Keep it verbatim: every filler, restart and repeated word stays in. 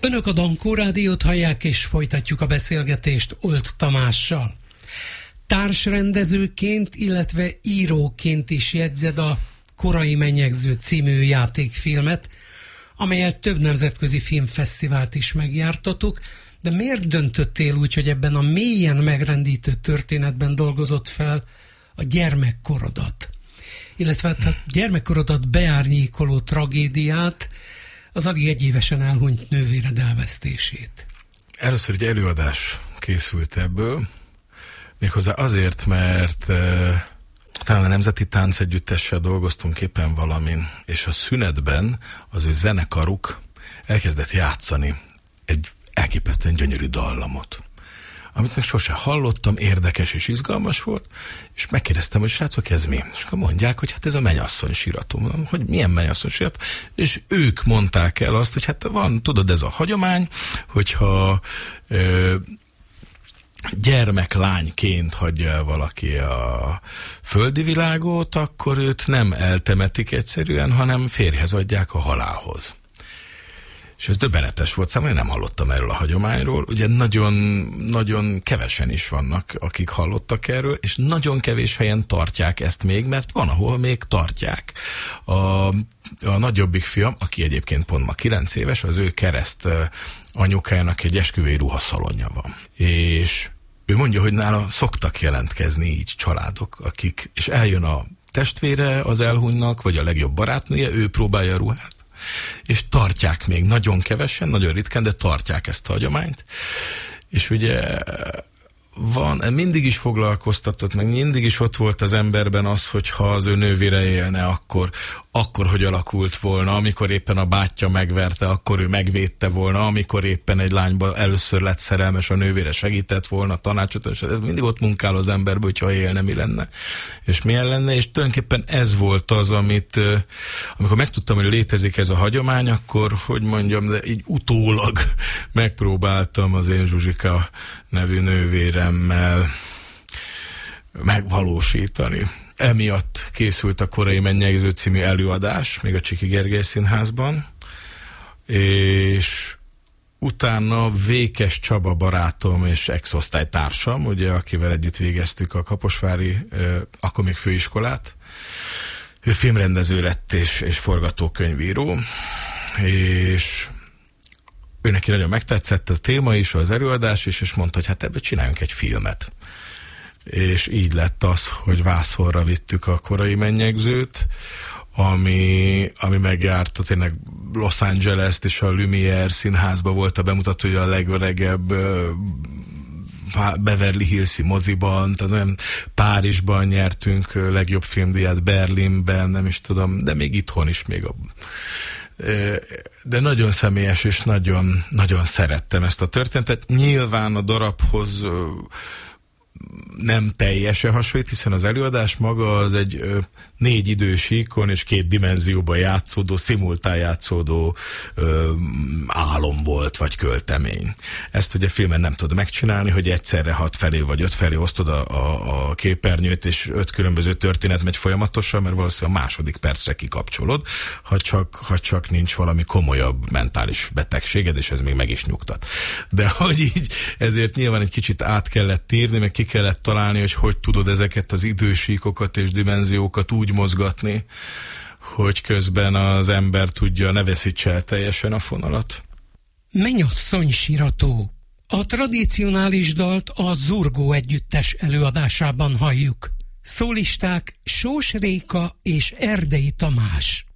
Önök a Dankó Rádiót hallják, és folytatjuk a beszélgetést Old Tamással. Társrendezőként, illetve íróként is jegyzed a Korai Menyegző című játékfilmet, amelyet több nemzetközi filmfesztivált is megjártatok, de miért döntöttél úgy, hogy ebben a mélyen megrendítő történetben dolgozott fel a gyermekkorodat? Illetve hát a gyermekkorodat beárnyékoló tragédiát, az alig egyévesen elhunyt nővéred elvesztését. Először egy előadás készült ebből, méghozzá azért, mert e, talán a Nemzeti Táncegyüttessel dolgoztunk éppen valamin, és a szünetben az ő zenekaruk elkezdett játszani egy elképesztően gyönyörű dallamot, amit még sose hallottam, érdekes és izgalmas volt, és megkérdeztem, hogy srácok, ez mi? És akkor mondják, hogy hát ez a Mennyasszony sírató. Mondom, hogy milyen Mennyasszony sírató? És ők mondták el azt, hogy hát van, tudod, ez a hagyomány, hogyha ö, gyermeklányként hagyja el valaki a földi világot, akkor őt nem eltemetik egyszerűen, hanem férjhez adják a halálhoz. És ez döbbenetes volt számomra, én nem hallottam erről a hagyományról. Ugye nagyon, nagyon kevesen is vannak, akik hallottak erről, és nagyon kevés helyen tartják ezt még, mert van, ahol még tartják. A, a nagyobbik fiam, aki egyébként pont ma kilenc éves, az ő kereszt anyukájának egy esküvői ruhaszalonja van. És ő mondja, hogy nála szoktak jelentkezni így családok, akik, és eljön a testvére az elhunynak, vagy a legjobb barátnője, ő próbálja a ruhát, és tartják még nagyon kevesen, nagyon ritkán, de tartják ezt a hagyományt. És ugye van, mindig is foglalkoztatott, meg mindig is ott volt az emberben az, hogyha az ő nővére élne, akkor, akkor hogy alakult volna, amikor éppen a bátyja megverte, akkor ő megvédte volna, amikor éppen egy lányba először lett szerelmes, a nővére segített volna, tanácsot, és ez mindig ott munkál az emberbe, hogyha élne, mi lenne, és milyen lenne, és tulajdonképpen ez volt az, amit, amikor megtudtam, hogy létezik ez a hagyomány, akkor, hogy mondjam, de így utólag megpróbáltam az én Zsuzsika nevű nővéremmel megvalósítani. Emiatt készült a Korai Mennyegző című előadás, még a Csiki Gergely Színházban, és utána Vékes Csaba barátom és ex-osztálytársam, ugye, akivel együtt végeztük a kaposvári, eh, akkor még főiskolát, ő filmrendező lett és, és forgatókönyvíró, és ő neki nagyon megtetszett a téma is, az előadás is, és mondta, hogy hát ebből csináljunk egy filmet. És így lett az, hogy vászonra vittük a Korai Mennyegzőt, ami, ami megjárta tényleg Los Angeles-t, és a Lumière színházban volt a bemutatója a legöregebb Beverly Hills-i moziban, tehát nem, Párizsban nyertünk legjobb filmdíjat, Berlinben, nem is tudom, de még itthon is még a de nagyon személyes, és nagyon, nagyon szerettem ezt a történetet. Nyilván a darabhoz nem teljesen hasonlít, hiszen az előadás maga az egy ö, négy idősíkon és két dimenzióban játszódó, szimultán játszódó ö, álom volt, vagy költemény. Ezt ugye filmen nem tudod megcsinálni, hogy egyszerre hat felé vagy öt felé osztod a, a, a képernyőt, és öt különböző történet megy folyamatosan, mert valószínűleg a második percre kikapcsolod, ha csak, ha csak nincs valami komolyabb mentális betegséged, és ez még meg is nyugtat. De hogy így, ezért nyilván egy kicsit át kellett írni, meg ki kellett találni, hogy hogy tudod ezeket az idősíkokat és dimenziókat úgy mozgatni, hogy közben az ember tudja, ne veszítse el teljesen a fonalat. Mennyasszony sírató. A tradicionális dalt a Zurgó együttes előadásában halljuk. Szólisták Sós Réka és Erdei Tamás.